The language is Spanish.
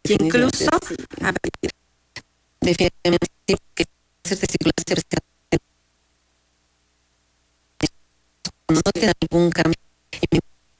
Y incluso, Sí. a ver, Definitivamente, sí, que cáncer testicular se presenta cuando no tiene algún cambio